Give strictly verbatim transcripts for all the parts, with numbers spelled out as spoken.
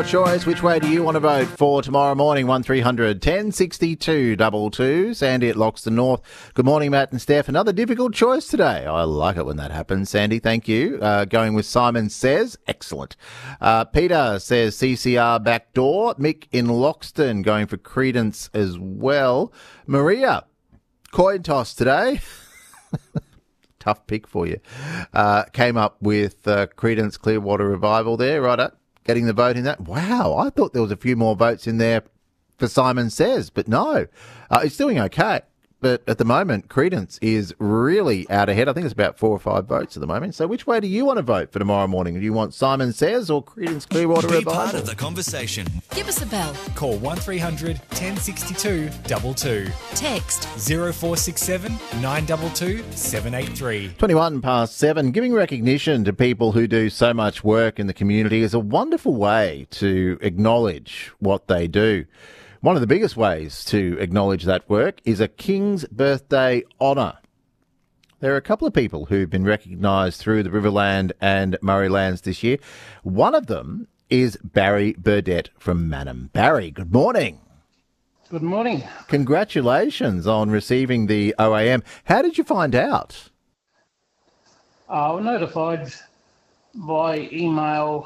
Choice, which way do you want to vote for tomorrow morning? one three hundred ten sixty-two two two. Sandy at Loxton North. Good morning, Matt and Steph. Another difficult choice today. I like it when that happens. Sandy, thank you. Uh, going with Simon Says. Excellent. Uh, Peter says C C R backdoor. Mick in Loxton going for Credence as well. Maria, coin toss today. Tough pick for you. Uh, came up with uh, Credence Clearwater Revival there, right? Getting the vote in that. Wow, I thought there was a few more votes in there for Simon Says, but no. Uh, it's doing okay. But at the moment, Credence is really out ahead. I think it's about four or five votes at the moment. So which way do you want to vote for tomorrow morning? Do you want Simon Says or Credence Clearwater Be Revival? part of the conversation. Give us a bell. Call one three hundred ten sixty-two two two. Text zero four six seven nine two two seven eight three. twenty-one past seven. Giving recognition to people who do so much work in the community is a wonderful way to acknowledge what they do. One of the biggest ways to acknowledge that work is a King's Birthday honour. There are a couple of people who've been recognised through the Riverland and Murraylands this year. One of them is Barry Burdett from Mannum. Barry, good morning. Good morning. Congratulations on receiving the O A M. How did you find out? I was notified by email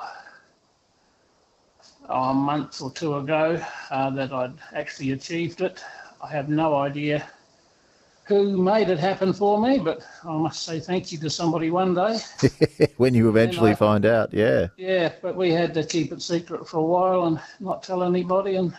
a month or two ago uh, that I'd actually achieved it. I have no idea who made it happen for me, but I must say thank you to somebody one day. When you eventually I, find out, yeah. Yeah, but we had to keep it secret for a while and not tell anybody, and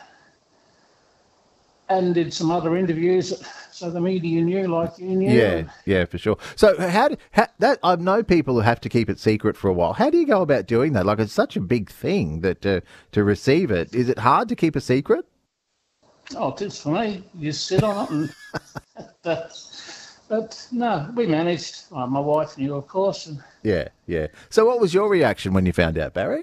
and did some other interviews so the media knew, like you knew. Yeah, yeah, for sure. So how, do, how that I know people who have to keep it secret for a while. How do you go about doing that? Like, it's such a big thing that uh, to receive it. Is it hard to keep a secret? Oh, it is for me. You sit on it, and but, but no, we managed. Uh, my wife knew, of course. And Yeah, yeah. So what was your reaction when you found out, Barry?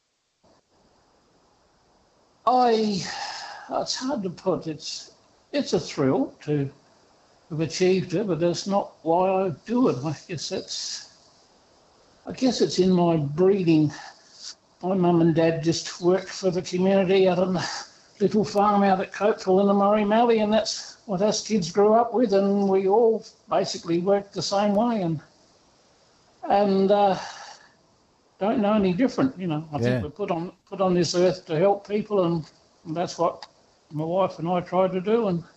I, it's hard to put. It's it's a thrill to have achieved it, but that's not why I do it. I guess that's, I guess it's in my breeding. My mum and dad just worked for the community out on the little farm out at Copeville in the Murray Mallee, and that's what us kids grew up with, and we all basically worked the same way, and and uh, don't know any different. You know, I Yeah. think we're put on put on this earth to help people, and that's what my wife and I tried to do, and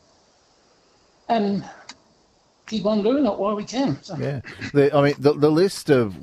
and keep on doing it while we can. So. Yeah. The, I mean, the, the list of